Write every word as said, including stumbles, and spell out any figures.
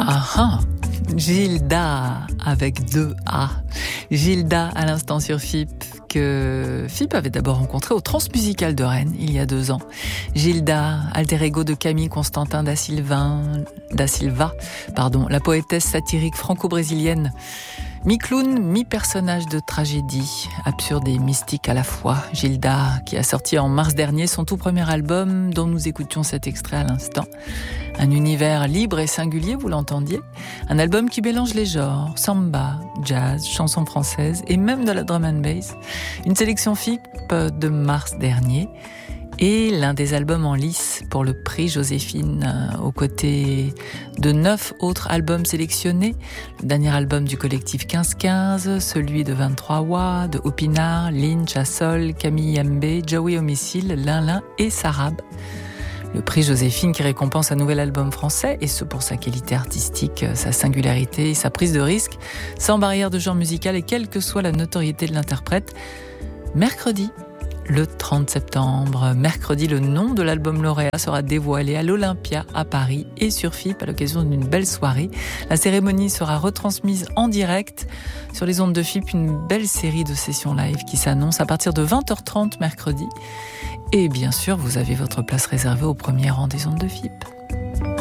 Ah ah, Gilda avec deux A. Gilda à l'instant sur F I P, que F I P avait d'abord rencontré au Transmusical de Rennes il y a deux ans. Gilda, alter ego de Camille Constantin da Silva, da Silva, pardon, la poétesse satirique franco-brésilienne. Mi-clown, mi-personnage de tragédie, absurde et mystique à la fois. Gilda, qui a sorti en mars dernier son tout premier album, dont nous écoutions cet extrait à l'instant. Un univers libre et singulier, vous l'entendiez. Un album qui mélange les genres, samba, jazz, chansons françaises et même de la drum and bass. Une sélection F I P de mars dernier. Et l'un des albums en lice pour le prix Joséphine, aux côtés de neuf autres albums sélectionnés. Le dernier album du collectif quinze quinze, celui de vingt-trois Wa, de Opinard, Lynch, Assol, Camille Yambé, Joey Homicile, Linlin et Sarab. Le prix Joséphine qui récompense un nouvel album français, et ce pour sa qualité artistique, sa singularité et sa prise de risque, sans barrière de genre musical et quelle que soit la notoriété de l'interprète. Mercredi, le trente septembre, mercredi, le nom de l'album lauréat sera dévoilé à l'Olympia à Paris et sur F I P à l'occasion d'une belle soirée. La cérémonie sera retransmise en direct sur les ondes de F I P, une belle série de sessions live qui s'annonce à partir de vingt heures trente mercredi. Et bien sûr, vous avez votre place réservée au premier rang des ondes de F I P.